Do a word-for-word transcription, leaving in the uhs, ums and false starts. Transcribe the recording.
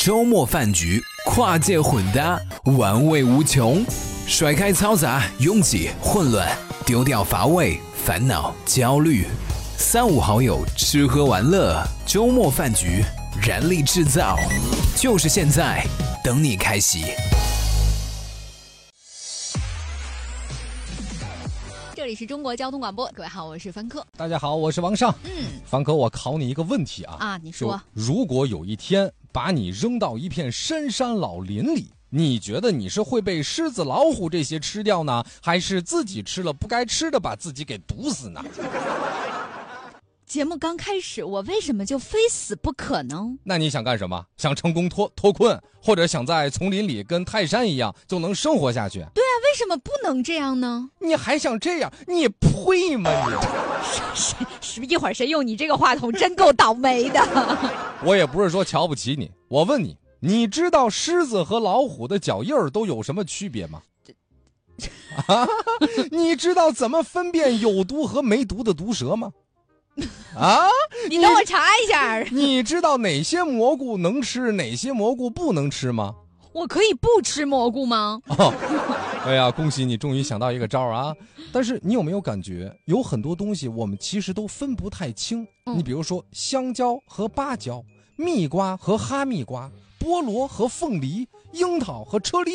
周末饭局，跨界混搭，玩味无穷。甩开嘈杂、拥挤、混乱，丢掉乏味、烦恼、焦虑。三五好友吃喝玩乐，周末饭局，燃力制造，就是现在，等你开启。 这里是中国交通广播，各位好，我是凡客。 大家好，我是王尚。 嗯， 凡客，我考你一个问题啊啊，你说， 如果有一天把你扔到一片深山老林里，你觉得你是会被狮子、老虎这些吃掉呢，还是自己吃了不该吃的把自己给毒死呢？ 节目刚开始，我为什么就非死不可呢？ 那你想干什么？想成功脱脱困，或者想在丛林里跟泰山一样就能生活下去？ 对啊，为什么不能这样呢？ 你还想这样？你配吗你？ 谁谁一会儿谁用你这个话筒，真够倒霉的。 我也不是说瞧不起你，我问你，你知道狮子和老虎的脚印儿都有什么区别吗？啊，你知道怎么分辨有毒和没毒的毒蛇吗？啊！ 你等我查一下。 你知道哪些蘑菇能吃，哪些蘑菇不能吃吗？ 我可以不吃蘑菇吗？ 哦，哎呀，恭喜你终于想到一个招啊！但是你有没有感觉，有很多东西我们其实都分不太清？嗯、你比如说香蕉和芭蕉，蜜瓜和哈密瓜，菠萝和凤梨，樱桃和车厘